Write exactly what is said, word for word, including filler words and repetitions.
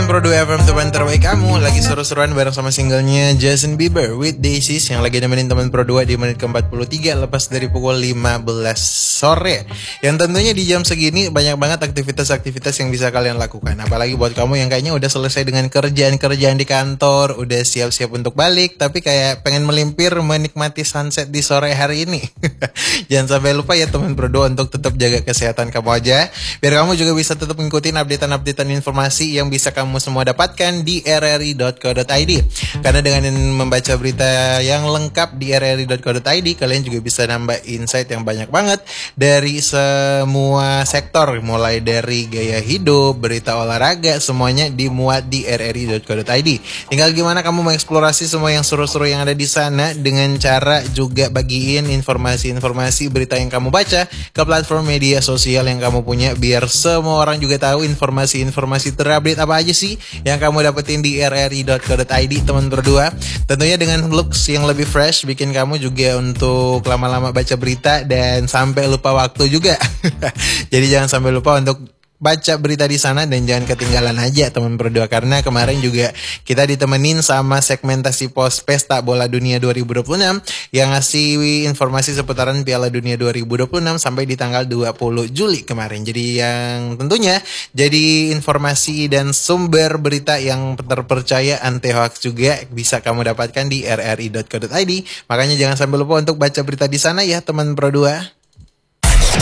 teman Pro dua F M, teman terbaik kamu. Lagi seru-seruan bareng sama singlenya Justin Bieber with Daisies yang lagi nemenin teman Pro dua di menit ke empat puluh tiga lepas dari pukul lima belas sore. Yang tentunya di jam segini banyak banget aktivitas-aktivitas yang bisa kalian lakukan. Apalagi buat kamu yang kayaknya udah selesai dengan kerjaan-kerjaan di kantor, udah siap-siap untuk balik, tapi kayak pengen melimpir menikmati sunset di sore hari ini. Jangan sampai lupa ya teman Pro dua untuk tetap jaga kesehatan kamu aja, biar kamu juga bisa tetap ngikutin updatean-updatean informasi yang bisa kamu semua dapatkan di r r i dot co dot i d. Karena dengan membaca berita yang lengkap di r r i dot co dot i d, kalian juga bisa nambah insight yang banyak banget dari semua sektor, mulai dari gaya hidup, berita olahraga, semuanya dimuat di r r i dot co dot i d. Tinggal gimana kamu mengeksplorasi semua yang seru-seru yang ada di sana dengan cara juga bagiin informasi-informasi berita yang kamu baca ke platform media sosial yang kamu punya, biar semua orang juga tahu informasi-informasi terupdate apa aja sih yang kamu dapetin di r r i dot co dot i d teman berdua. Tentunya dengan looks yang lebih fresh, bikin kamu juga untuk lama-lama baca berita dan sampai lupa waktu juga. Jadi jangan sampai lupa untuk baca berita di sana dan jangan ketinggalan aja teman berdua, karena kemarin juga kita ditemenin sama segmentasi pos Pesta Bola Dunia dua ribu dua puluh enam yang ngasih informasi seputaran Piala Dunia dua ribu dua puluh enam sampai di tanggal dua puluh Juli kemarin. Jadi yang tentunya jadi informasi dan sumber berita yang terpercaya, anti hoax juga bisa kamu dapatkan di r r i dot co dot i d. Makanya jangan sampai lupa untuk baca berita di sana ya teman Pro dua.